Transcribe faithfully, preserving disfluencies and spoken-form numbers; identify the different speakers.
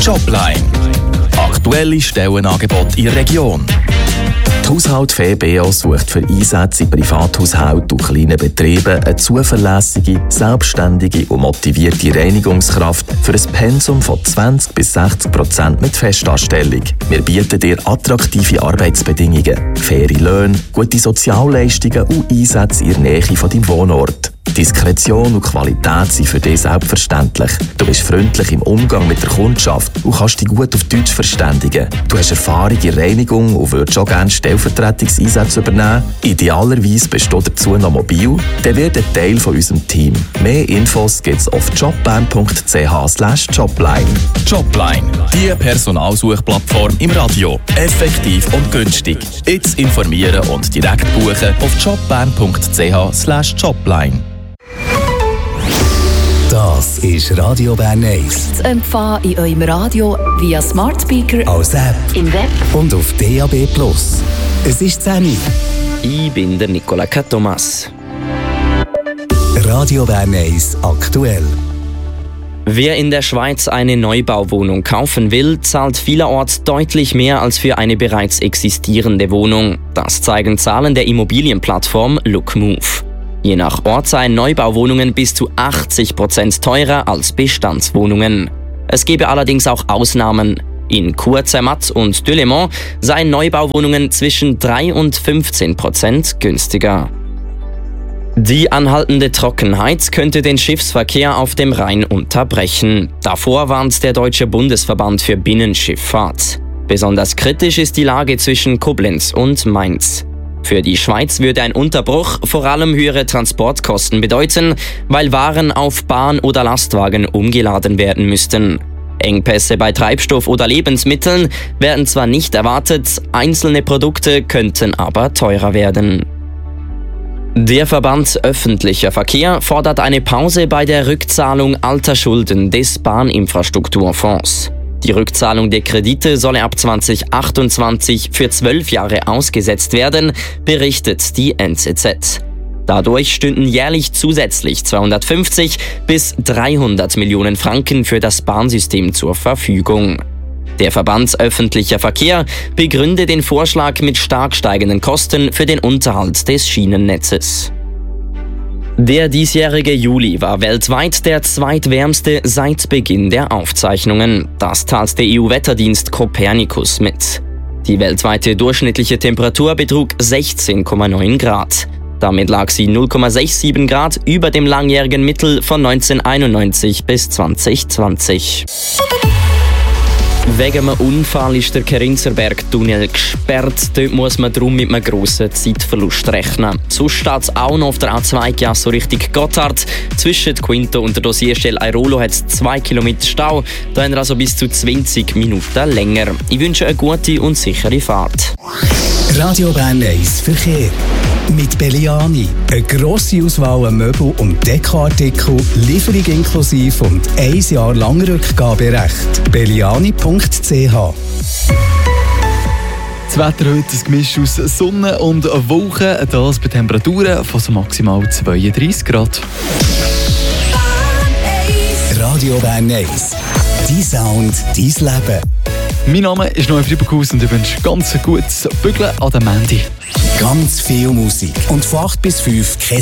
Speaker 1: Jobline. Aktuelle Stellenangebote in der Region. Die Haushalt Fee B O sucht für Einsätze in Privathaushalten und kleinen Betrieben eine zuverlässige, selbstständige und motivierte Reinigungskraft für ein Pensum von zwanzig bis sechzig Prozent mit Festanstellung. Wir bieten dir attraktive Arbeitsbedingungen, faire Löhne, gute Sozialleistungen und Einsätze in der Nähe von deinem Wohnort. Diskretion und Qualität sind für dich selbstverständlich. Du bist freundlich im Umgang mit der Kundschaft und kannst dich gut auf Deutsch verständigen. Du hast Erfahrung in Reinigung und würdest auch gerne Stellvertretungseinsätze übernehmen. Idealerweise bist du dazu noch mobil. Dann wird ein Teil von unserem Team. Mehr Infos gibt's auf jobbahn punkt c h slash jobline. Jobline, die Personalsuchplattform im Radio. Effektiv und günstig. Jetzt informieren und direkt buchen auf jobbahn punkt c h slash jobline.
Speaker 2: Das ist Radio Bern eins.
Speaker 3: Zu empfangen in eurem Radio via Smart Speaker,
Speaker 2: als App
Speaker 3: im Web
Speaker 2: und auf D A B plus. Es ist zehn Uhr.
Speaker 4: Ich bin der Nicola Thomas.
Speaker 2: Radio Bern eins aktuell.
Speaker 4: Wer in der Schweiz eine Neubauwohnung kaufen will, zahlt vielerorts deutlich mehr als für eine bereits existierende Wohnung. Das zeigen Zahlen der Immobilienplattform Lookmove. Je nach Ort seien Neubauwohnungen bis zu achtzig Prozent teurer als Bestandswohnungen. Es gebe allerdings auch Ausnahmen. In Cour-Zermatt und Delémont seien Neubauwohnungen zwischen drei und fünfzehn Prozent günstiger. Die anhaltende Trockenheit könnte den Schiffsverkehr auf dem Rhein unterbrechen. Davor warnt der Deutsche Bundesverband für Binnenschifffahrt. Besonders kritisch ist die Lage zwischen Koblenz und Mainz. Für die Schweiz würde ein Unterbruch vor allem höhere Transportkosten bedeuten, weil Waren auf Bahn oder Lastwagen umgeladen werden müssten. Engpässe bei Treibstoff oder Lebensmitteln werden zwar nicht erwartet, einzelne Produkte könnten aber teurer werden. Der Verband Öffentlicher Verkehr fordert eine Pause bei der Rückzahlung alter Schulden des Bahninfrastrukturfonds. Die Rückzahlung der Kredite solle ab zwanzig achtundzwanzig für zwölf Jahre ausgesetzt werden, berichtet die N Z Z. Dadurch stünden jährlich zusätzlich zweihundertfünfzig bis dreihundert Millionen Franken für das Bahnsystem zur Verfügung. Der Verband Öffentlicher Verkehr begründet den Vorschlag mit stark steigenden Kosten für den Unterhalt des Schienennetzes. Der diesjährige Juli war weltweit der zweitwärmste seit Beginn der Aufzeichnungen. Das teilt der E U-Wetterdienst Copernicus mit. Die weltweite durchschnittliche Temperatur betrug sechzehn Komma neun Grad. Damit lag sie null Komma siebenundsechzig Grad über dem langjährigen Mittel von neunzehnhunderteinundneunzig bis zwanzig zwanzig. Wegen einem Unfall ist der Kerinzerberg-Tunnel gesperrt. Dort muss man darum mit einem grossen Zeitverlust rechnen. Sonst steht es auch noch auf der A zwei so Richtung Gotthard. Zwischen Quinto und der Dossierstelle Airolo hat es zwei Kilometer Stau. Da haben wir also bis zu zwanzig Minuten länger. Ich wünsche eine gute und sichere Fahrt.
Speaker 2: Radio Bern eins Verkehr. Mit Belliani. Eine grosse Auswahl an Möbel- und Dekoartikel, Lieferung inklusive und ein Jahr lang Rückgaberecht. belliani punkt c h.
Speaker 5: Das Wetter heute ein Gemisch aus Sonne und Wolken, das bei Temperaturen von so maximal zweiunddreissig Grad.
Speaker 2: Radio Bern eins. Dein Sound, dein Leben.
Speaker 5: Mein Name ist Noel Frieberghaus und ich wünsche ganz ein gutes Bügeln an der Mandy.
Speaker 2: Ganz viel Musik und von acht bis fünf kein